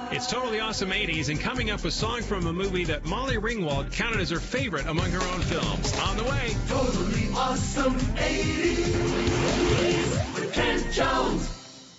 It's Totally Awesome 80s, and coming up, a song from a movie that Molly Ringwald counted as her favorite among her own films. On the way. Totally Awesome 80s with Ken Jones.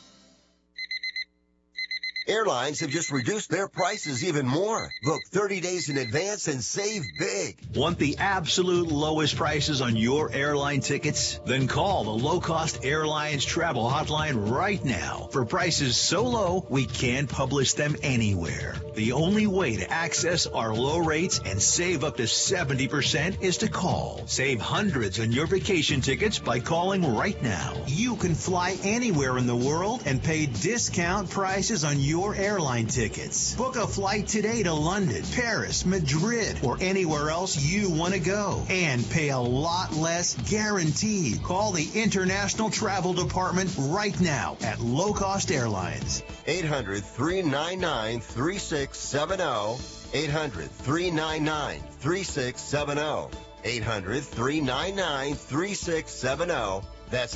Airlines have just reduced their prices even more. Book 30 days in advance and save big. Want the absolute lowest prices on your airline tickets? Then call the Low Cost Airlines Travel Hotline right now for prices so low we can't publish them anywhere. The only way to access our low rates and save up to 70% is to call. Save hundreds on your vacation tickets by calling right now. You can fly anywhere in the world and pay discount prices on your airline tickets. Book a flight today to London, Paris, Madrid, or anywhere else you want to go and pay a lot less guaranteed. Call the International Travel Department right now at Low Cost Airlines. 800-399-3670. 800-399-3670. 800-399-3670. That's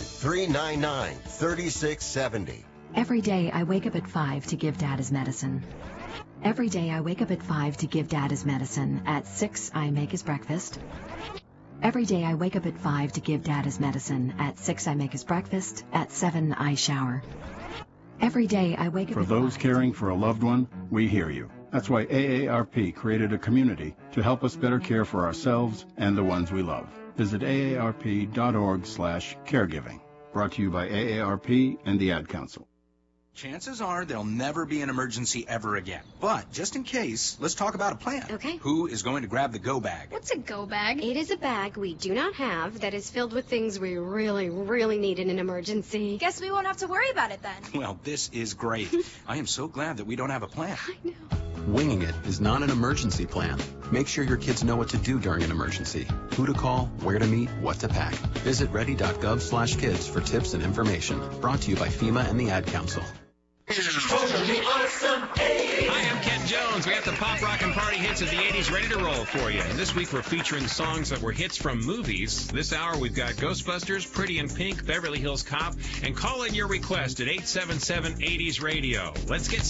800-399-3670. Every day I wake up at 5 to give Dad his medicine. Every day I wake up at 5 to give Dad his medicine. At 6 I make his breakfast. Every day I wake up at 5 to give Dad his medicine. At 6 I make his breakfast. At 7 I shower. Every day I wake up For at those 5 caring for a loved one, we hear you. That's why AARP created a community to help us better care for ourselves and the ones we love. Visit aarp.org/caregiving. Brought to you by AARP and the Ad Council. Chances are there'll never be an emergency ever again. But just in case, let's talk about a plan. Okay. Who is going to grab the go bag? What's a go bag? It is a bag we do not have that is filled with things we really, really need in an emergency. Guess we won't have to worry about it then. Well, this is great. I am so glad that we don't have a plan. I know. Winging it is not an emergency plan. Make sure your kids know what to do during an emergency. Who to call, where to meet, what to pack. Visit ready.gov/kids for tips and information. Brought to you by FEMA and the Ad Council. Totally Awesome 80s. Hi, I'm Ken Jones. We got the pop, rock, and party hits of the 80s ready to roll for you. And this week we're featuring songs that were hits from movies. This hour we've got Ghostbusters, Pretty in Pink, Beverly Hills Cop, and call in your request at 877-80s-radio. Let's get